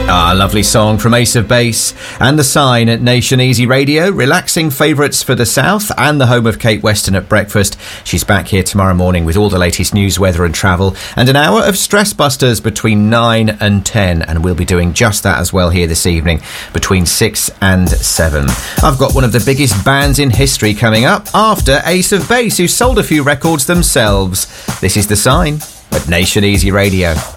Lovely song from Ace of Base and The Sign at Nation Easy Radio. Relaxing favourites for the South and the home of Kate Weston at breakfast. She's back here tomorrow morning with all the latest news, weather and travel, and an hour of Stress Busters between 9 and 10. And we'll be doing just that as well here this evening between 6 and 7. I've got one of the biggest bands in history coming up after Ace of Base, who sold a few records themselves. This is The Sign at Nation Easy Radio.